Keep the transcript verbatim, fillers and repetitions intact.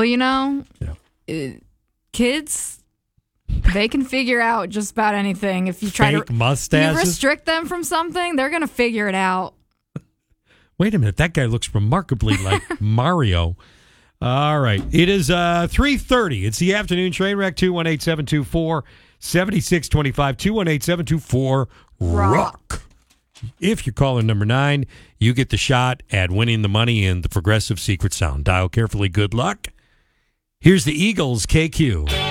Well, you know, Yeah. uh, kids, they can figure out just about anything. If you try Fake to mustaches. you restrict them from something, they're going to figure it out. Wait a minute. That guy looks remarkably like Mario. All right. It is uh, three thirty. It's the afternoon train wreck. two one eight, seven two four, seven six two five. two one eight, seven two four, rock. If you're calling number nine, you get the shot at winning the money in the Progressive Secret Sound. Dial carefully. Good luck. Here's the Eagles, K Q.